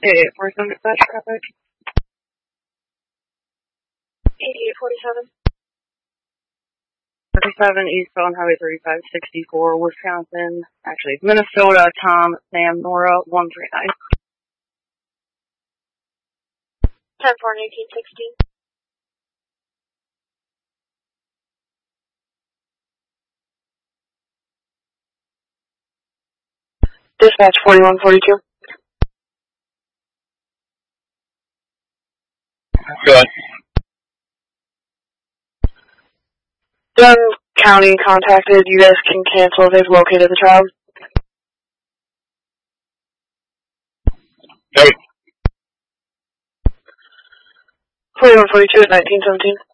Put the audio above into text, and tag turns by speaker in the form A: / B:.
A: 8847 dispatch traffic.
B: 8847.
A: 37 eastbound Highway 3564, Wisconsin. Actually, Minnesota, Tom, Sam, Nora, 139.
B: 10-4 and 1816.
A: Dispatch 4142.
C: Go ahead.
A: Dunn County contacted. You guys can cancel. They've located the child.
C: Copy.
A: 4142 at 1917.